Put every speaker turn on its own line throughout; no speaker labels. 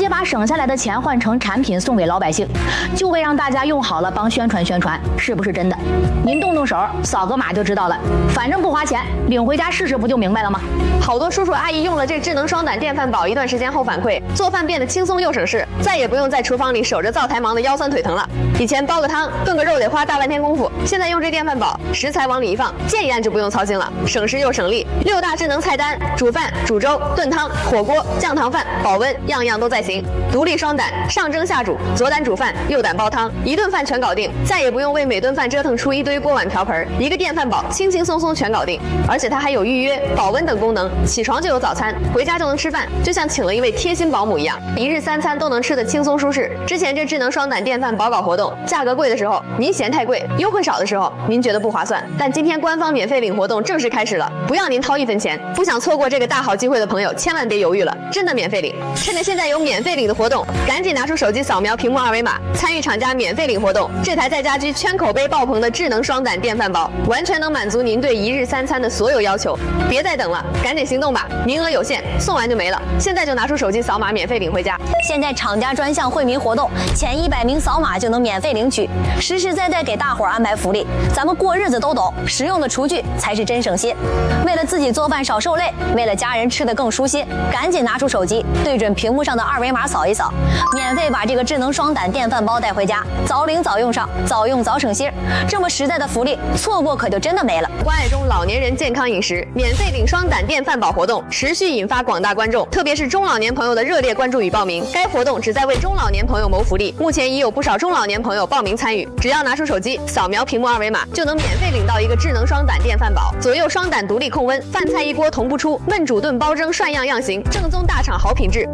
把省下来的钱换成产品送给老百姓，就为让大家用好了帮宣传宣传，是不是真的？您动动手，扫个码就知道了。反正不花钱，领回家试试不就明白了吗？
好多叔叔阿姨用了这智能双胆电饭煲一段时间后反馈，做饭变得轻松又省事，再也不用在厨房里守着灶台忙得腰酸腿疼了。以前煲个汤、炖个肉得花大半天功夫，现在用这电饭煲，食材往里一放，键一按就不用操心了，省时又省力。6大智能菜单，煮饭、煮粥、炖汤、火锅、酱糖饭、保温，样样都在行。独立双胆，上蒸下煮，左胆煮饭，右胆煲汤，一顿饭全搞定，再也不用为每顿饭折腾出一堆锅碗瓢盆，一个电饭煲轻轻松松全搞定。而且它还有预约、保温等功能，起床就有早餐，回家就能吃饭，就像请了一位贴心保姆一样，一日3餐都能吃得轻松舒适。之前这智能双胆电饭煲搞活动，价格贵的时候您嫌太贵，优惠少的时候您觉得不划算，但今天官方免费领活动正式开始了，不要您掏1分钱。不想错过这个大好机会的朋友，千万别犹豫了，真的免费领！趁着现在有免费领的活动，赶紧拿出手机扫描屏幕2维码，参与厂家免费领活动。这台在家居圈口碑爆棚的智能双胆电饭煲，完全能满足您对一日3餐的所有要求。别再等了，赶紧行动吧！名额有限，送完就没了。现在就拿出手机扫码免费领回家。
现在厂家专项惠民活动，前100名扫码就能免费领取，实实在在给大伙儿安排福利。咱们过日子都懂，实用的厨具才是真省心。为了自己做饭少受累，为了家人吃得更舒心，赶紧拿出手机，对准屏幕上的2维码扫一扫，免费把这个智能双胆电饭煲带回家，早领早用上，早用早省心。这么实在的福利，错过可就真的没了。
关爱中老年人健康饮食，免费领双胆电饭煲活动持续引发广大观众，特别是中老年朋友的热烈关注与报名。该活动旨在为中老年朋友谋福利，目前已有不少中老年朋友报名参与。只要拿出手机扫描屏幕2维码，就能免费领到一个智能双胆电饭煲，左右双胆独立控温，饭菜一锅同步出，焖煮炖煲蒸涮样样行，正宗大厂好品质。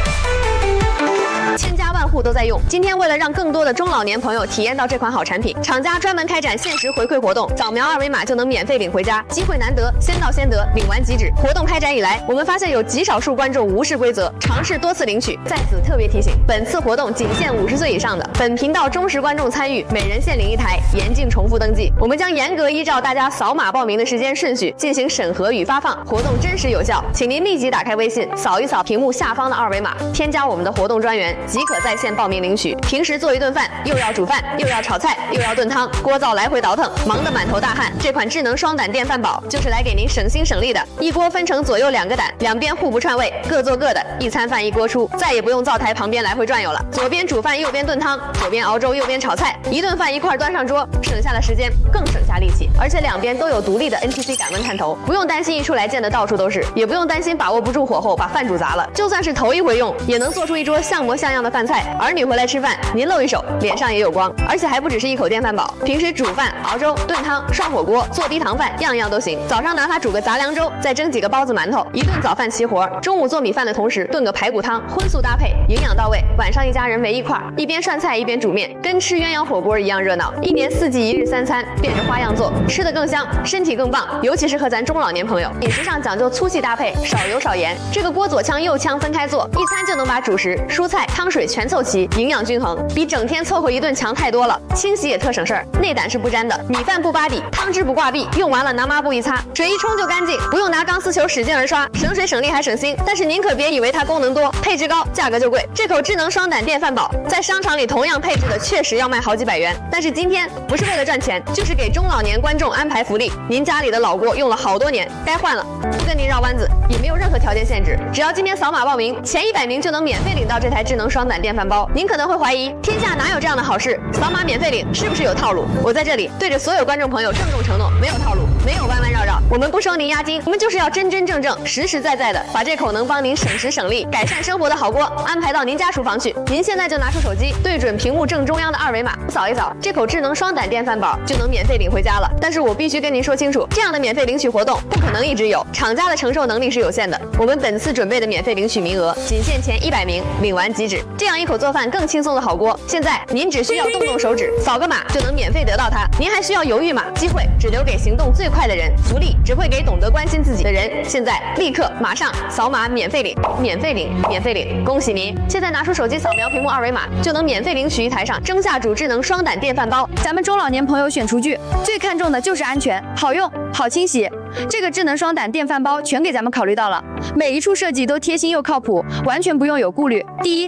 千家万户都在用。今天为了让更多的中老年朋友体验到这款好产品，厂家专门开展限时回馈活动，扫描2维码就能免费领回家，机会难得，先到先得，领完即止。活动开展以来，我们发现有极少数观众无视规则，尝试多次领取。在此特别提醒，本次活动仅限50岁以上的，本频道忠实观众参与，每人限领1台，严禁重复登记。我们将严格依照大家扫码报名的时间顺序进行审核与发放，活动真实有效，请您立即打开微信，扫一扫屏幕下方的2维码，添加我们的活动专员，即可在线报名领取。平时做一顿饭，又要煮饭，又要炒菜，又要炖汤，锅灶来回倒腾，忙得满头大汗。这款智能双胆电饭煲就是来给您省心省力的，一锅分成左右2个胆，两边互不串味，各做各的，一餐饭一锅出，再也不用灶台旁边来回转悠了。左边煮饭，右边炖汤，左边熬粥，右边炒菜，一顿饭一块端上桌，省下了时间，更省下力气。而且两边都有独立的 NTC 感温探头，不用担心一出来溅得到处都是，也不用担心把握不住火候把饭煮砸了。就算是头一回用，也能做出一桌像模像样的饭菜。儿女回来吃饭，您露一手，脸上也有光。而且还不只是一口电饭煲，平时煮饭、熬粥、炖汤、涮火锅、做低糖饭，样样都行。早上拿它煮个杂粮粥，再蒸几个包子馒头，一顿早饭齐活。中午做米饭的同时炖个排骨汤，荤素搭配，营养到位。晚上一家人围一块，一边涮菜一边煮面，跟吃鸳鸯火锅一样热闹。1年4季1日3餐，变着花样做，吃得更香，身体更棒。尤其适合咱中老年朋友，饮食上讲究粗细搭配，少油少盐。这个锅左腔右腔分开做，一餐就能把主食、蔬菜、汤水全凑齐，营养均衡，比整天凑合一顿强太多了。清洗也特省事儿，内胆是不沾的，米饭不扒底，汤汁不挂壁，用完了拿抹布一擦，水一冲就干净，不用拿钢丝球使劲儿刷，省水省力还省心。但是您可别以为它功能多，配置高，价格就贵。这口智能双胆电饭煲在商场里同样配置的确实要卖好几百元，但是今天不是为了赚钱，就是给中老年观众安排福利。您家里的老锅用了好多年，该换了，不跟您绕弯子，也没有任何条件限制，只要今天扫码报名，前100名就能免费领到这台智能双胆电饭煲。您可能会怀疑，天下哪有这样的好事？扫码免费领是不是有套路？我在这里对着所有观众朋友郑重承诺，没有套路，没有弯弯绕绕，我们不收您押金，我们就是要真真正正、实实在在的把这口能帮您省时省力、改善生活的好锅安排到您家厨房去。您现在就拿出手机，对准屏幕正中央的2维码，扫一扫，这口智能双胆电饭煲就能免费领回家了。但是我必须跟您说清楚，这样的免费领取活动不可能一直有，厂家的承受能力是有限的。我们本次准备的免费领取名额仅限前100名，领完即止。这样一口做饭更轻松的好锅，现在您只需要动动手指，扫个码就能免费得到它。您还需要犹豫吗？机会只留给行动最快的人，福利只会给懂得关心自己的人。现在立刻马上扫码免费领，免费领，免费领！恭喜您！现在拿出手机扫描屏幕2维码，就能免费领取一台上蒸下煮智能双胆电饭煲。
咱们中老年朋友选厨具最看重的就是安全、好用、好清洗。这个智能双胆电饭煲全给咱们考虑到了，每一处设计都贴心又靠谱，完全不用有顾虑。第一，